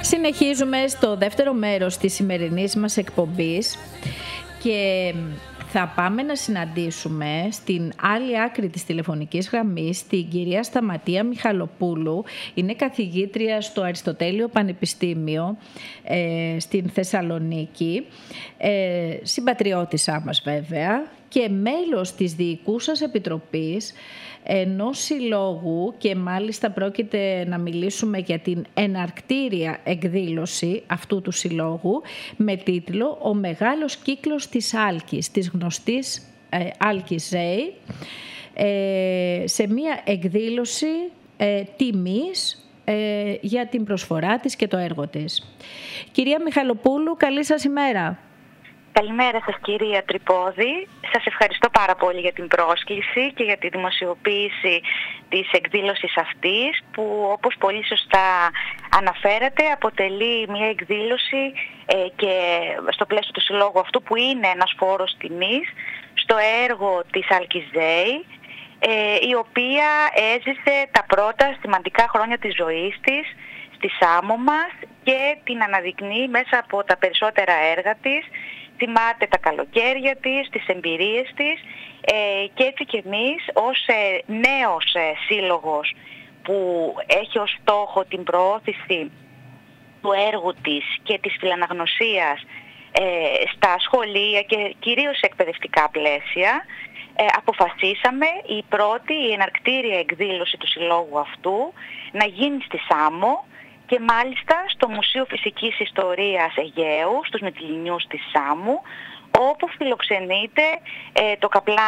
Συνεχίζουμε στο δεύτερο μέρος της σημερινής μας εκπομπής και θα πάμε να συναντήσουμε στην άλλη άκρη της τηλεφωνικής γραμμής την κυρία Σταματία Μιχαλοπούλου. Είναι καθηγήτρια στο Αριστοτέλειο Πανεπιστήμιο στην Θεσσαλονίκη, συμπατριώτησά μας βέβαια και μέλος της διοικούσας επιτροπής ενός συλλόγου, και μάλιστα πρόκειται να μιλήσουμε για την εναρκτήρια εκδήλωση αυτού του συλλόγου με τίτλο «Ο μεγάλος κύκλος της Άλκης», της γνωστής Άλκης Ζέη, σε μια εκδήλωση τιμής για την προσφορά της και το έργο της. Κυρία Μιχαλοπούλου, καλή σας ημέρα. Καλημέρα σας κυρία Τρυπόδη. Σας ευχαριστώ πάρα πολύ για την πρόσκληση και για τη δημοσιοποίηση της εκδήλωσης αυτής, που όπως πολύ σωστά αναφέρατε αποτελεί μια εκδήλωση και στο πλαίσιο του συλλόγου αυτού, που είναι ένας φόρος τιμής στο έργο της Άλκης Ζέη, η οποία έζησε τα πρώτα σημαντικά χρόνια της ζωής της στη Σάμο μας και την αναδεικνύει μέσα από τα περισσότερα έργα της. Θυμάται τα καλοκαίρια της, τις εμπειρίες της, και έτσι και εμείς ως νέος σύλλογος που έχει ως στόχο την προώθηση του έργου της και της φιλαναγνωσίας στα σχολεία και κυρίως σε εκπαιδευτικά πλαίσια, αποφασίσαμε η εναρκτήρια εκδήλωση του συλλόγου αυτού να γίνει στη Σάμο, και μάλιστα στο Μουσείο Φυσικής Ιστορίας Αιγαίου, στους Μυτιληνιούς της Σάμου, όπου φιλοξενείται το καπλάνι